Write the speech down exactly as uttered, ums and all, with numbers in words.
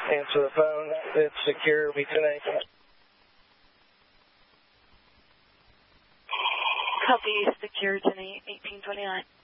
Answer the phone. It's secure. Be ten eight. Copy, secure ten eight, eighteen twenty-nine.